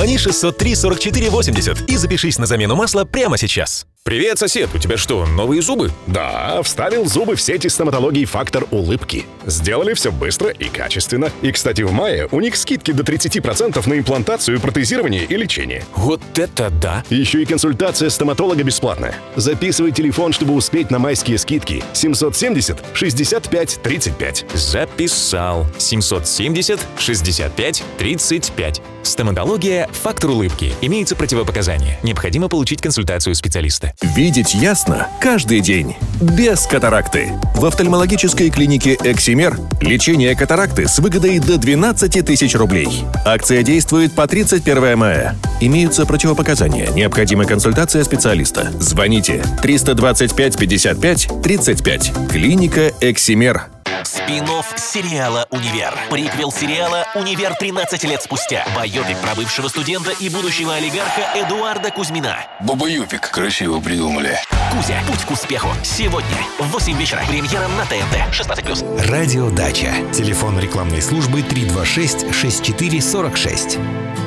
Звони 603-44-80 и запишись на замену масла прямо сейчас. Привет, сосед, у тебя что, новые зубы? Да, вставил зубы в сети стоматологии «Фактор улыбки». Сделали все быстро и качественно. И, кстати, в мае у них скидки до 30% на имплантацию, протезирование и лечение. Вот это да! Еще и консультация стоматолога бесплатная. Записывай телефон, чтобы успеть на майские скидки. 770-65-35. Записал. 770-65-35. Стоматология «Фактор улыбки». Имеются противопоказания. Необходимо получить консультацию специалиста. Видеть ясно каждый день. Без катаракты. В офтальмологической клинике «Эксимер» лечение катаракты с выгодой до 12 тысяч рублей. Акция действует по 31 мая. Имеются противопоказания. Необходима консультация специалиста. Звоните 325 55 35. Клиника «Эксимер». Спин-офф сериала «Универ». Приквел сериала «Универ» 13 лет спустя. Байопик про бывшего студента и будущего олигарха Эдуарда Кузьмина. Бабаюпик. Красиво придумали. Кузя. Путь к успеху. Сегодня в 8 вечера. Премьера на ТНТ. 16+. Радио Дача. Телефон рекламной службы 326-6446.